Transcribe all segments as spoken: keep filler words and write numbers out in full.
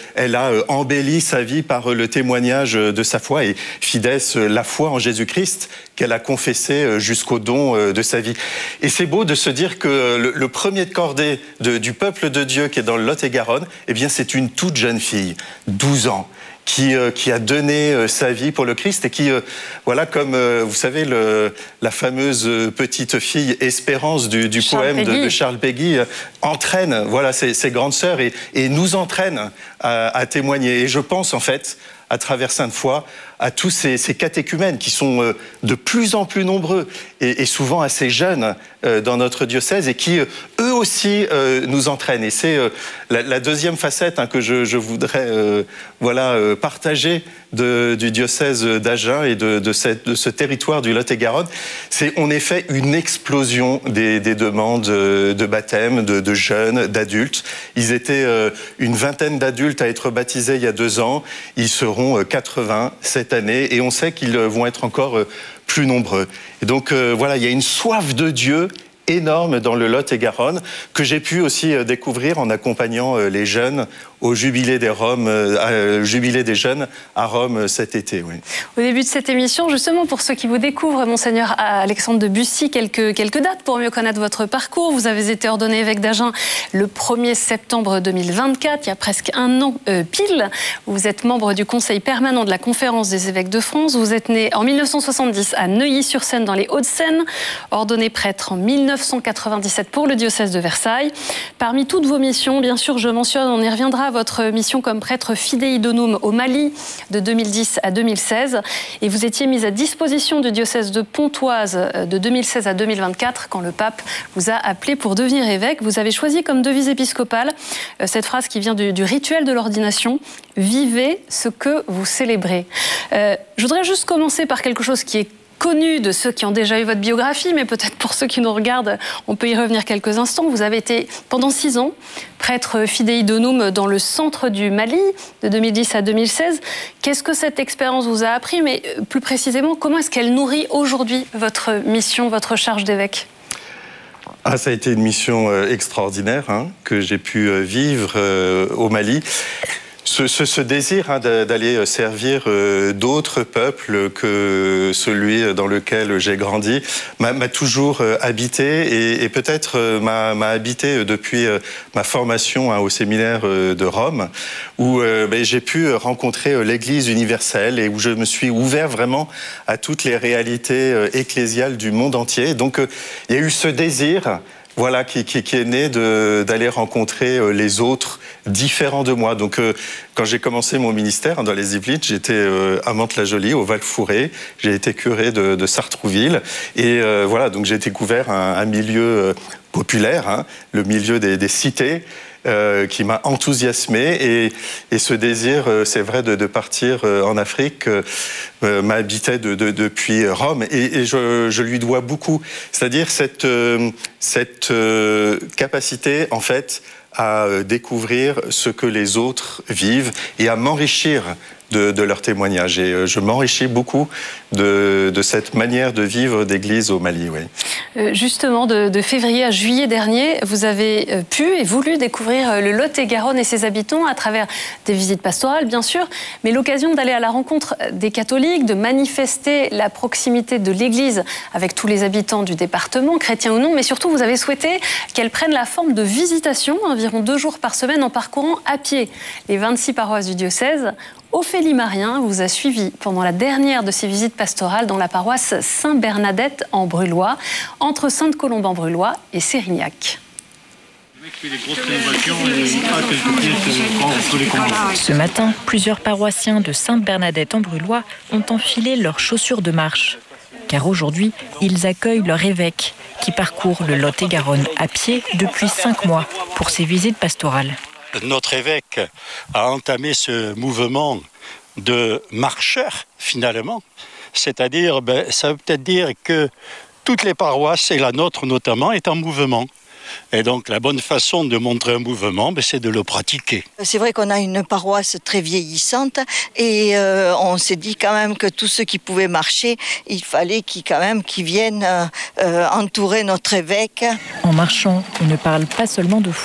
elle a embelli sa vie par le témoignage de sa foi et Fides, la foi en Jésus-Christ qu'elle a confessé jusqu'au don de sa vie. Et c'est beau de se dire que le, le premier de cordée de, du peuple de Dieu qui est dans le Lot-et-Garonne, eh bien c'est une toute jeune fille, douze ans. Qui, euh, qui a donné euh, sa vie pour le Christ et qui, euh, voilà, comme euh, vous savez, le, la fameuse petite fille Espérance du, du poème de, de Charles Péguy euh, entraîne, voilà, ses, ses grandes sœurs et, et nous entraîne à, à témoigner. Et je pense, en fait, à travers Sainte-Foi, à tous ces, ces catéchumènes qui sont euh, de plus en plus nombreux et, et souvent assez jeunes euh, dans notre diocèse et qui, euh, eux aussi, euh, nous entraînent. Et c'est euh, la, la deuxième facette hein, que je, je voudrais euh, voilà, euh, partager de, du diocèse d'Agen et de, de, cette, de ce territoire du Lot-et-Garonne. C'est en effet une explosion des, des demandes de baptême, de, de jeunes, d'adultes. Ils étaient euh, une vingtaine d'adultes à être baptisés il y a deux ans. Ils seront euh, quatre-vingts cette année et on sait qu'ils vont être encore euh, plus nombreux. Et donc euh, voilà, il y a une soif de Dieu énorme dans le Lot-et-Garonne que j'ai pu aussi euh, découvrir en accompagnant euh, les jeunes au Jubilé des Roms, euh, Jubilé des Jeunes à Rome cet été. Oui. Au début de cette émission, justement pour ceux qui vous découvrent, Monseigneur Alexandre de Bussy, quelques, quelques dates pour mieux connaître votre parcours. Vous avez été ordonné évêque d'Agen le premier septembre deux mille vingt-quatre, il y a presque un an euh, pile. Vous êtes membre du conseil permanent de la Conférence des évêques de France. Vous êtes né en mille neuf cent soixante-dix à Neuilly-sur-Seine dans les Hauts-de-Seine, ordonné prêtre en mille neuf cent quatre-vingt-dix-sept pour le diocèse de Versailles. Parmi toutes vos missions, bien sûr, je mentionne, on y reviendra, votre mission comme prêtre Fidei Donum au Mali de deux mille dix à deux mille seize. Et vous étiez mis à disposition du diocèse de Pontoise de deux mille seize à deux mille vingt-quatre quand le pape vous a appelé pour devenir évêque. Vous avez choisi comme devise épiscopale cette phrase qui vient du, du rituel de l'ordination: vivez ce que vous célébrez. Euh, je voudrais juste commencer par quelque chose qui est connu de ceux qui ont déjà eu votre biographie, mais peut-être pour ceux qui nous regardent, on peut y revenir quelques instants. Vous avez été pendant six ans prêtre Fidei Donum dans le centre du Mali, de deux mille dix à deux mille seize. Qu'est-ce que cette expérience vous a appris, mais plus précisément, comment est-ce qu'elle nourrit aujourd'hui votre mission, votre charge d'évêque ? Ah, ça a été une mission euh, extraordinaire hein, que j'ai pu euh, vivre euh, au Mali. Ce, ce, ce désir hein, d'aller servir euh, d'autres peuples que celui dans lequel j'ai grandi m'a toujours euh, habité et, et peut-être euh, m'a habité depuis euh, ma formation hein, au séminaire euh, de Rome, où euh, ben, j'ai pu rencontrer euh, l'Église universelle et où je me suis ouvert vraiment à toutes les réalités euh, ecclésiales du monde entier. Donc euh, il y a eu ce désir voilà, qui, qui, qui est né d'aller rencontrer euh, les autres différents de moi. Donc, euh, quand j'ai commencé mon ministère hein, dans les Yvelines, j'étais euh, à Mantes-la-Jolie, au Val-Fouré. J'ai été curé de, de Sartrouville. Et euh, voilà, donc j'ai découvert un, un milieu euh, populaire, hein, le milieu des, des cités, Euh, qui m'a enthousiasmé et, et ce désir, euh, c'est vrai, de, de partir euh, en Afrique euh, euh, m'habitait de, de, depuis Rome et, et je, je lui dois beaucoup. C'est-à-dire cette, euh, cette euh, capacité, en fait, à découvrir ce que les autres vivent et à m'enrichir de, de leurs témoignages. Et je m'enrichis beaucoup de, de cette manière de vivre d'église au Mali. Oui. Euh, justement, de, de février à juillet dernier, vous avez pu et voulu découvrir le Lot-et-Garonne et ses habitants à travers des visites pastorales, bien sûr, mais l'occasion d'aller à la rencontre des catholiques, de manifester la proximité de l'église avec tous les habitants du département, chrétiens ou non, mais surtout, vous avez souhaité qu'elle prenne la forme de visitation, environ deux jours par semaine, en parcourant à pied les vingt-six paroisses du diocèse. Ophélie Marien vous a suivi pendant la dernière de ces visites pastorales dans la paroisse Saint-Bernadette en Brulois, entre Sainte-Colombe-en-Brulois et Sérignac. Ce matin, plusieurs paroissiens de Sainte-Bernadette-en-Brulois ont enfilé leurs chaussures de marche. Car aujourd'hui, ils accueillent leur évêque, qui parcourt le Lot-et-Garonne à pied depuis cinq mois pour ses visites pastorales. Notre évêque a entamé ce mouvement de marcheurs, finalement. C'est-à-dire, ben, ça veut peut-être dire que toutes les paroisses, et la nôtre notamment, est en mouvement. Et donc, la bonne façon de montrer un mouvement, ben, c'est de le pratiquer. C'est vrai qu'on a une paroisse très vieillissante et euh, on s'est dit quand même que tous ceux qui pouvaient marcher, il fallait qu'ils, quand même qu'ils viennent euh, entourer notre évêque. En marchant, on ne parle pas seulement de foi,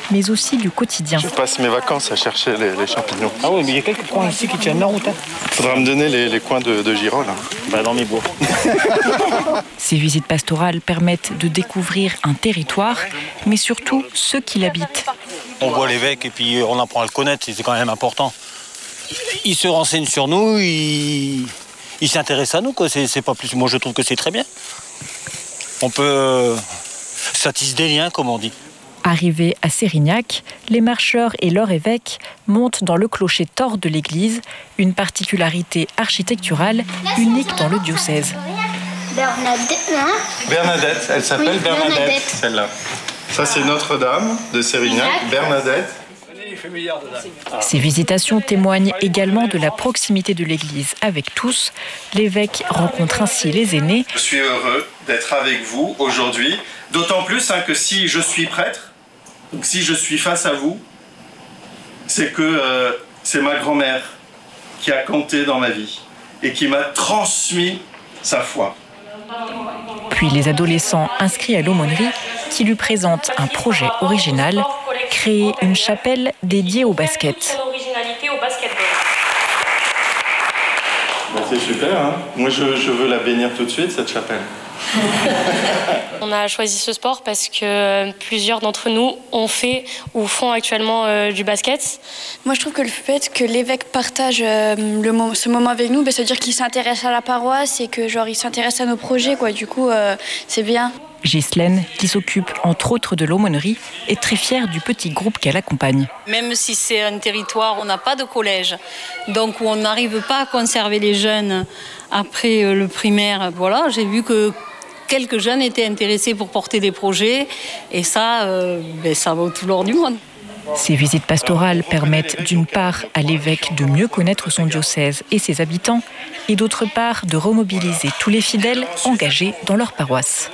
mais aussi du quotidien. Je passe mes vacances à chercher les, les champignons. Ah oui, mais il y a quelques coins ici qui tiennent la route. Il hein. faudra me donner les, les coins de, de girolles. Hein. Bah, dans mes bois. Ces visites pastorales permettent de découvrir un territoire, mais surtout ceux qui l'habitent. On voit l'évêque et puis on apprend à le connaître, c'est quand même important. Il se renseigne sur nous, il, il s'intéresse à nous, quoi. C'est, c'est pas plus. Moi, je trouve que c'est très bien. On peut euh, ça tisse des liens, comme on dit. Arrivés à Sérignac, les marcheurs et leur évêque montent dans le clocher tors de l'église, une particularité architecturale unique dans le diocèse. Bernadette, hein Bernadette, elle s'appelle oui, Bernadette, Bernadette, celle-là. Ça, c'est Notre-Dame de Sérignac, Bernadette. Ces visitations témoignent également de la proximité de l'Église avec tous. L'évêque rencontre ainsi les aînés. Je suis heureux d'être avec vous aujourd'hui, d'autant plus hein, que si je suis prêtre, donc si je suis face à vous, c'est que euh, c'est ma grand-mère qui a compté dans ma vie et qui m'a transmis sa foi. Puis les adolescents inscrits à l'aumônerie qui lui présentent un projet original, créer une chapelle dédiée au basket. Bon, c'est super, hein. Moi je, je veux la bénir tout de suite, cette chapelle. On a choisi ce sport parce que plusieurs d'entre nous ont fait ou font actuellement euh, du basket. Moi, je trouve que le fait que l'évêque partage euh, le mo- ce moment avec nous, bah, ça veut dire qu'il s'intéresse à la paroisse et que genre il s'intéresse à nos projets, quoi. Du coup, euh, c'est bien. Ghislaine, qui s'occupe entre autres de l'aumônerie, est très fière du petit groupe qu'elle accompagne. Même si c'est un territoire où on n'a pas de collège, donc où on n'arrive pas à conserver les jeunes après le primaire, voilà, j'ai vu que quelques jeunes étaient intéressés pour porter des projets et ça, euh, ben, ça vaut tout l'or du monde. Ces visites pastorales permettent d'une part à l'évêque de mieux connaître son diocèse et ses habitants et d'autre part de remobiliser tous les fidèles engagés dans leur paroisse.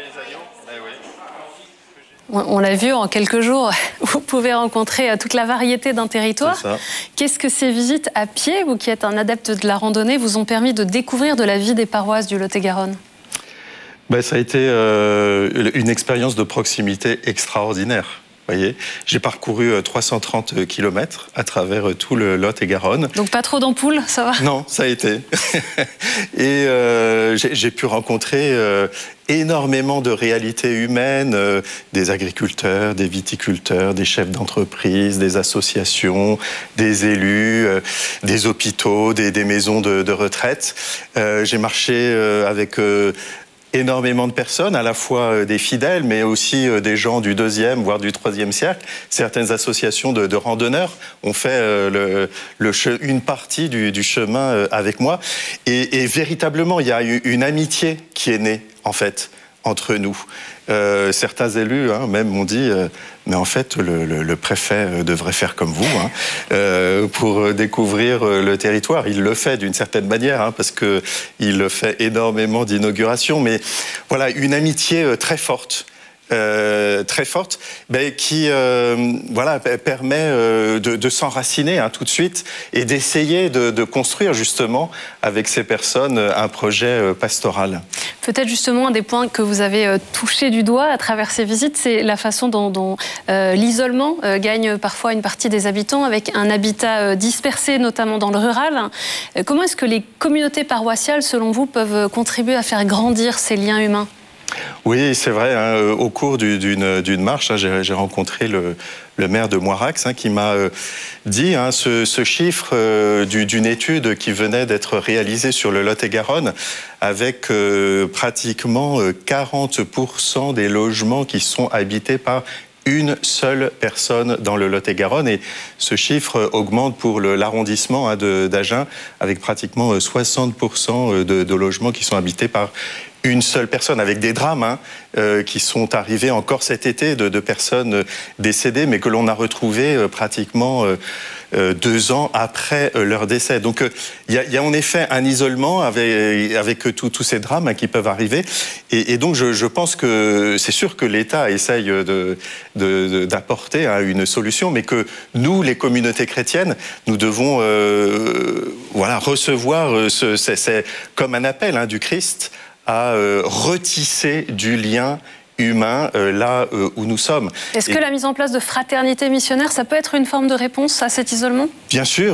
On l'a vu en quelques jours, vous pouvez rencontrer toute la variété d'un territoire. Qu'est-ce que ces visites à pied, vous qui êtes un adepte de la randonnée, vous ont permis de découvrir de la vie des paroisses du Lot-et-Garonne ? Ben, ça a été euh, une expérience de proximité extraordinaire. Voyez, j'ai parcouru trois cent trente kilomètres à travers tout le Lot-et-Garonne. Donc pas trop d'ampoules, ça va ? Non, ça a été. Et euh, j'ai, j'ai pu rencontrer euh, énormément de réalités humaines, euh, des agriculteurs, des viticulteurs, des chefs d'entreprise, des associations, des élus, euh, des hôpitaux, des, des maisons de, de retraite. Euh, j'ai marché euh, avec... Euh, énormément de personnes, à la fois des fidèles, mais aussi des gens du deuxième, voire du troisième siècle. Certaines associations de, de randonneurs ont fait le, le, une partie du, du chemin avec moi. Et, et véritablement, il y a eu une amitié qui est née, en fait, entre nous. Euh, certains élus, hein, même, m'ont dit euh, mais en fait, le, le, le préfet devrait faire comme vous hein, euh, pour découvrir le territoire. Il le fait d'une certaine manière, hein, parce qu'il fait énormément d'inaugurations, mais voilà, une amitié très forte. Euh, très forte, ben, qui euh, voilà, permet euh, de, de s'enraciner hein, tout de suite et d'essayer de, de construire justement avec ces personnes un projet euh, pastoral. Peut-être justement un des points que vous avez euh, touché du doigt à travers ces visites, c'est la façon dont, dont euh, l'isolement euh, gagne parfois une partie des habitants avec un habitat euh, dispersé, notamment dans le rural. Euh, comment est-ce que les communautés paroissiales, selon vous, peuvent contribuer à faire grandir ces liens humains ? Oui, c'est vrai. Hein, au cours du, d'une, d'une marche, hein, j'ai, j'ai rencontré le, le maire de Moirax hein, qui m'a euh, dit hein, ce, ce chiffre euh, du, d'une étude qui venait d'être réalisée sur le Lot-et-Garonne avec euh, pratiquement euh, quarante pour cent des logements qui sont habités par une seule personne dans le Lot-et-Garonne. Et ce chiffre augmente pour le, l'arrondissement hein, de, d'Agen avec pratiquement soixante pour cent de, de logements qui sont habités par une seule personne, avec des drames hein, euh, qui sont arrivés encore cet été de, de personnes décédées, mais que l'on a retrouvées euh, pratiquement euh, euh, deux ans après euh, leur décès. Donc il euh, y, y a en effet un isolement avec, avec tous ces drames hein, qui peuvent arriver. Et, et donc je, je pense que c'est sûr que l'État essaye de, de, de, d'apporter hein, une solution, mais que nous, les communautés chrétiennes, nous devons euh, voilà, recevoir, ce, c'est, c'est comme un appel hein, du Christ, à euh, retisser du lien humain euh, là euh, où nous sommes. Est-ce Et... que la mise en place de fraternités missionnaires, ça peut être une forme de réponse à cet isolement ? Bien sûr.